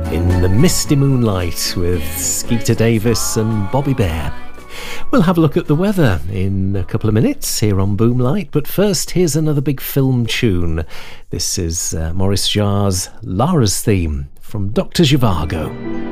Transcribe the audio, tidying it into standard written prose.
in the misty moonlight with Skeeter Davis and Bobby Bear. We'll have a look at the weather in a couple of minutes here on Boomlight, but first here's another big film tune. This is Maurice Jarre's Lara's theme from Dr. Zhivago.